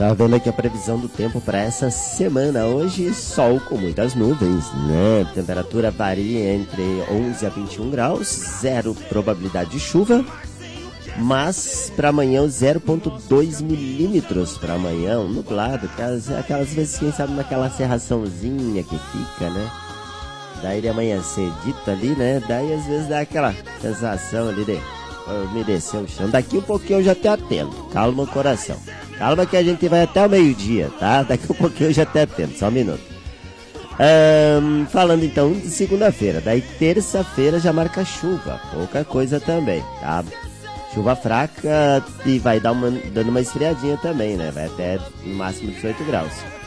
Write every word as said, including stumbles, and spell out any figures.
Tá vendo aqui a previsão do tempo para essa semana. Hoje, sol com muitas nuvens, né? Temperatura varia entre onze a vinte e um graus, zero probabilidade de chuva. Mas para amanhã, zero vírgula dois milímetros para amanhã, nublado. Aquelas, aquelas vezes, quem sabe, naquela serraçãozinha que fica, né? Daí de amanhecer dito ali, né? Daí às vezes dá aquela sensação ali de umedecer o chão. Daqui um pouquinho eu já te atendo. Calma o coração. Calma que a gente vai até o meio-dia, tá? Daqui um pouquinho eu já te atendo, só um minuto. Um, falando então de segunda-feira, daí terça-feira já marca chuva, pouca coisa também, tá? Chuva fraca e vai dar uma, dando uma esfriadinha também, né? Vai até no máximo dezoito graus.